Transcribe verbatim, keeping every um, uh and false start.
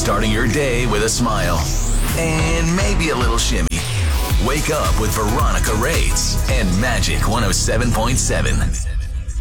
starting your day with a smile and maybe a little shimmy. Wake up with Veronica Rades and Magic one oh seven point seven.